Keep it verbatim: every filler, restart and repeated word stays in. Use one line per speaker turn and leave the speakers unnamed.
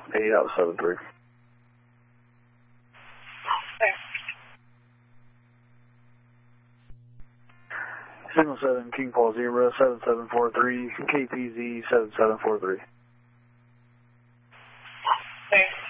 eight out seven three.
Okay.
Signal seven, King Paul Zebra, seven seven four three, K P Z seven seven four three.
Okay.